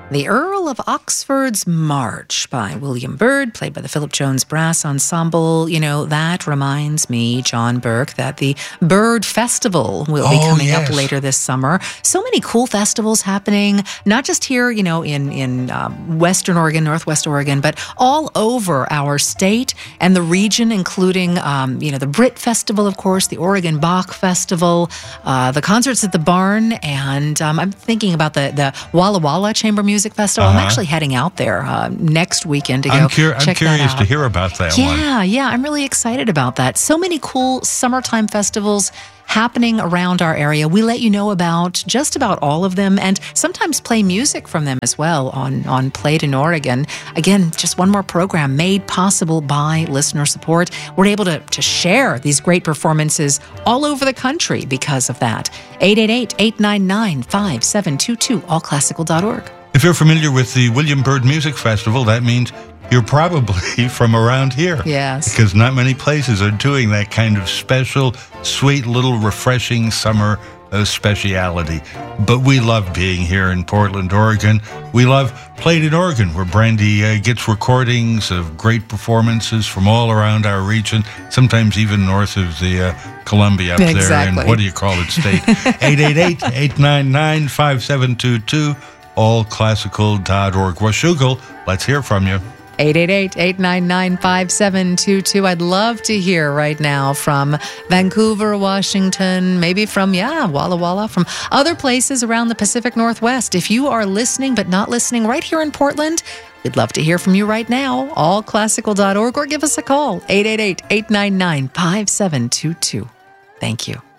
The Earl of Oxford's March by William Byrd, played by the Philip Jones Brass Ensemble. You know, that reminds me, John Burke, that the Byrd Festival will be coming up later this summer. So many cool festivals happening, not just here, you know, in Western Oregon, Northwest Oregon, but all over our state and the region, including, the Brit Festival, of course, the Oregon Bach Festival, the concerts at the Barn, and I'm thinking about the Walla Walla Chamber Music Festival. I'm actually heading out there next weekend to go check that out. I'm curious to hear about that one. Yeah, I'm really excited about that. So many cool summertime festivals happening around our area. We let you know about just about all of them and sometimes play music from them as well on Played in Oregon. Again, just one more program made possible by listener support. We're able to share these great performances all over the country because of that. 888-899-5722, allclassical.org. If you're familiar with the William Byrd Music Festival, that means you're probably from around here. Yes. Because not many places are doing that kind of special, sweet, little refreshing summer speciality. But we love being here in Portland, Oregon. We love Played in Oregon, where Brandy gets recordings of great performances from all around our region, sometimes even north of the Columbia up there in, what do you call it, state? 888-899-5722. allclassical.org. Washougal, let's hear from you. 888-899-5722. I'd love to hear right now from Vancouver, Washington, maybe from, Walla Walla, from other places around the Pacific Northwest. If you are listening but not listening right here in Portland, we'd love to hear from you right now. Allclassical.org or give us a call. 888-899-5722. Thank you.